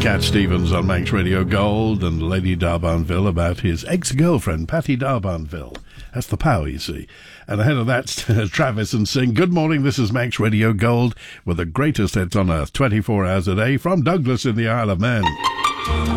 Cat Stevens on Manx Radio Gold, and Lady Darbanville about his ex-girlfriend, Patty Darbanville. That's the power, you see. And ahead of that, Travis and Sing. Good morning, this is Manx Radio Gold with the greatest hits on earth, 24 hours a day, from Douglas in the Isle of Man.